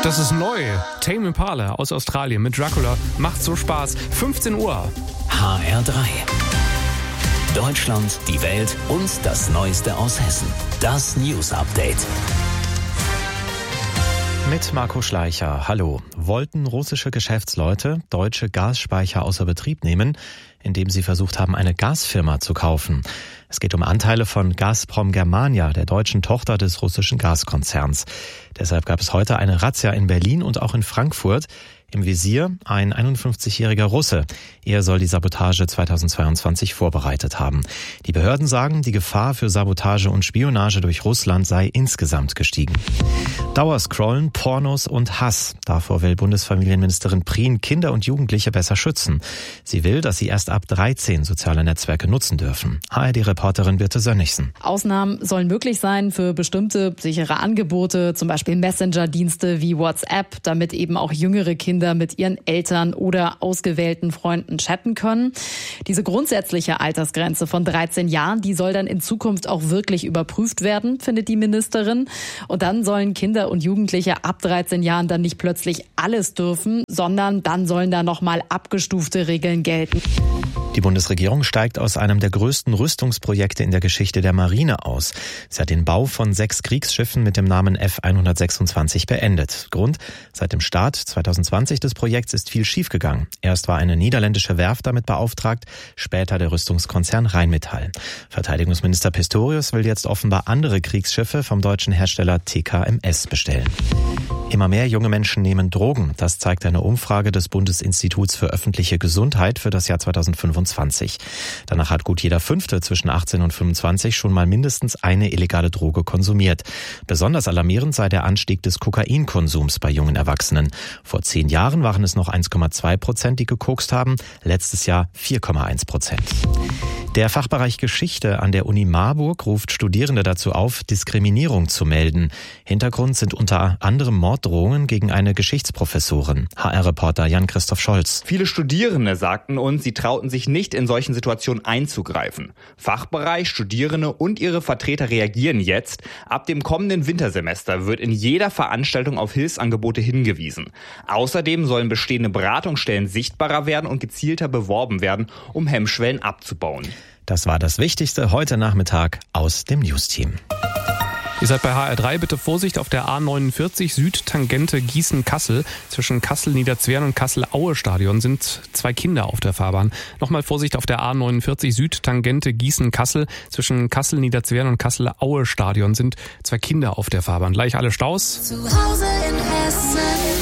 Das ist neu. Tame Impala aus Australien mit Dracula. Macht so Spaß. 15 Uhr. HR3. Deutschland, die Welt und das Neueste aus Hessen. Das News Update. Mit Marco Schleicher. Hallo. Wollten russische Geschäftsleute deutsche Gasspeicher außer Betrieb nehmen, indem sie versucht haben, eine Gasfirma zu kaufen? Es geht um Anteile von Gazprom Germania, der deutschen Tochter des russischen Gaskonzerns. Deshalb gab es heute eine Razzia in Berlin und auch in Frankfurt. Im Visier ein 51-jähriger Russe. Er soll die Sabotage 2022 vorbereitet haben. Die Behörden sagen, die Gefahr für Sabotage und Spionage durch Russland sei insgesamt gestiegen. Dauerscrollen, Pornos und Hass. Davor will Bundesfamilienministerin Prien Kinder und Jugendliche besser schützen. Sie will, dass sie erst ab 13 soziale Netzwerke nutzen dürfen. ARD-Reporterin Birte Sönnigsen. Ausnahmen sollen möglich sein für bestimmte sichere Angebote, zum Beispiel Messenger-Dienste wie WhatsApp, damit eben auch jüngere Kinder mit ihren Eltern oder ausgewählten Freunden chatten können. Diese grundsätzliche Altersgrenze von 13 Jahren, die soll dann in Zukunft auch wirklich überprüft werden, findet die Ministerin. Und dann sollen Kinder und Jugendliche ab 13 Jahren dann nicht plötzlich alles dürfen, sondern dann sollen da nochmal abgestufte Regeln gelten. Die Bundesregierung steigt aus einem der größten Rüstungsprojekte in der Geschichte der Marine aus. Sie hat den Bau von 6 Kriegsschiffen mit dem Namen F-126 beendet. Grund: Seit dem Start 2020 des Projekts ist viel schiefgegangen. Erst war eine niederländische Werft damit beauftragt, später der Rüstungskonzern Rheinmetall. Verteidigungsminister Pistorius will jetzt offenbar andere Kriegsschiffe vom deutschen Hersteller TKMS bestellen. Immer mehr junge Menschen nehmen Drogen. Das zeigt eine Umfrage des Bundesinstituts für öffentliche Gesundheit für das Jahr 2025. Danach hat gut jeder Fünfte zwischen 18 und 25 schon mal mindestens eine illegale Droge konsumiert. Besonders alarmierend sei der Anstieg des Kokainkonsums bei jungen Erwachsenen. Vor 10 Jahren waren es noch 1,2%, die gekokst haben, letztes Jahr 4,1%. Der Fachbereich Geschichte an der Uni Marburg ruft Studierende dazu auf, Diskriminierung zu melden. Hintergrund sind unter anderem Morddrohungen gegen eine Geschichtsprofessorin. HR-Reporter Jan-Christoph Scholz. Viele Studierende sagten uns, sie trauten sich nicht, in solchen Situationen einzugreifen. Fachbereich, Studierende und ihre Vertreter reagieren jetzt. Ab dem kommenden Wintersemester wird in jeder Veranstaltung auf Hilfsangebote hingewiesen. Außerdem sollen bestehende Beratungsstellen sichtbarer werden und gezielter beworben werden, um Hemmschwellen abzubauen. Das war das Wichtigste heute Nachmittag aus dem News-Team. Ihr seid bei HR3, bitte Vorsicht auf der A49 Südtangente Gießen-Kassel. Zwischen Kassel-Niederzwern und Kassel-Aue-Stadion sind 2 Kinder auf der Fahrbahn. Nochmal Vorsicht auf der A49 Südtangente Gießen-Kassel. Zwischen Kassel-Niederzwern und Kassel-Aue-Stadion sind 2 Kinder auf der Fahrbahn. Gleich alle Staus. Zu Hause in Hessen.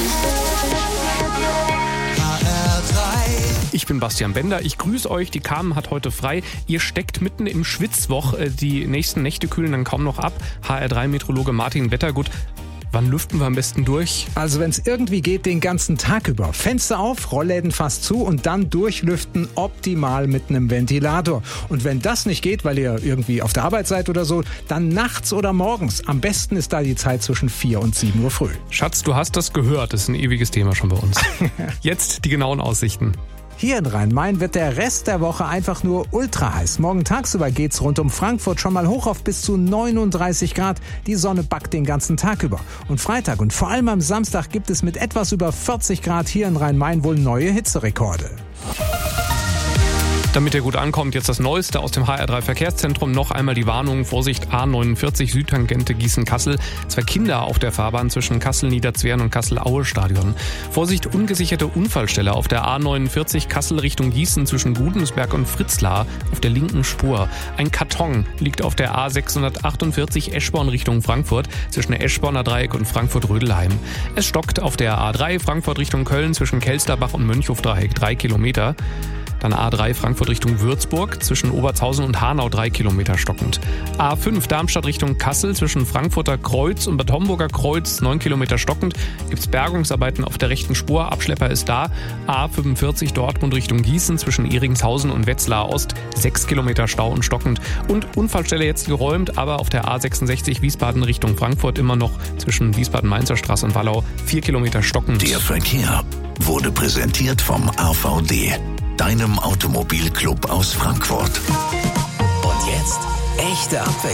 Ich bin Bastian Bender, ich grüße euch, die Carmen hat heute frei. Ihr steckt mitten im Schwitzwoch, die nächsten Nächte kühlen dann kaum noch ab. HR3-Meteorologe Martin Wettergut, wann lüften wir am besten durch? Also wenn es irgendwie geht, den ganzen Tag über. Fenster auf, Rollläden fast zu und dann durchlüften, optimal mit einem Ventilator. Und wenn das nicht geht, weil ihr irgendwie auf der Arbeit seid oder so, dann nachts oder morgens. Am besten ist da die Zeit zwischen 4 und 7 Uhr früh. Schatz, du hast das gehört, das ist ein ewiges Thema schon bei uns. Jetzt die genauen Aussichten. Hier in Rhein-Main wird der Rest der Woche einfach nur ultra heiß. Morgen tagsüber geht's rund um Frankfurt schon mal hoch auf bis zu 39 Grad. Die Sonne backt den ganzen Tag über. Und Freitag und vor allem am Samstag gibt es mit etwas über 40 Grad hier in Rhein-Main wohl neue Hitzerekorde. Damit ihr gut ankommt, jetzt das Neueste aus dem HR3 Verkehrszentrum. Noch einmal die Warnung, Vorsicht A49 Südtangente Gießen-Kassel. 2 Kinder auf der Fahrbahn zwischen Kassel-Niederzwern und Kassel-Aue-Stadion. Vorsicht, ungesicherte Unfallstelle auf der A49 Kassel Richtung Gießen zwischen Gudensberg und Fritzlar auf der linken Spur. Ein Karton liegt auf der A648 Eschborn Richtung Frankfurt zwischen Eschborner Dreieck und Frankfurt-Rödelheim. Es stockt auf der A3 Frankfurt Richtung Köln zwischen Kelsterbach und Mönchhof-Dreieck 3 Kilometer. Dann A3 Frankfurt Richtung Würzburg, zwischen Oberzhausen und Hanau 3 Kilometer stockend. A5 Darmstadt Richtung Kassel, zwischen Frankfurter Kreuz und Bad Homburger Kreuz 9 Kilometer stockend. Gibt's Bergungsarbeiten auf der rechten Spur, Abschlepper ist da. A45 Dortmund Richtung Gießen, zwischen Ehringshausen und Wetzlar Ost 6 Kilometer Stau und stockend. Und Unfallstelle jetzt geräumt, aber auf der A66 Wiesbaden Richtung Frankfurt immer noch zwischen Wiesbaden-Mainzer Straße und Wallau 4 Kilometer stockend. Der Verkehr wurde präsentiert vom AVD, deinem Automobilclub aus Frankfurt. Und jetzt echte Abwechslung.